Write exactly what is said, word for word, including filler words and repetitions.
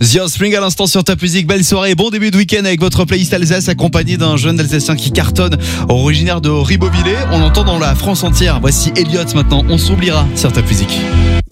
The Offspring à l'instant sur Top Music. Belle soirée, bon début de week-end avec votre playlist Alsace accompagné d'un jeune Alsacien qui cartonne, originaire de Ribeauvillé. On l'entend dans la France entière. Voici Elliott maintenant, on s'oubliera sur Top Music.